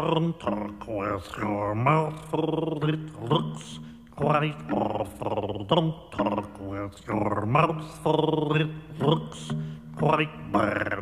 Don't talk with your mouth full, it looks quite awful. Don't talk with your mouth full, it looks quite bad.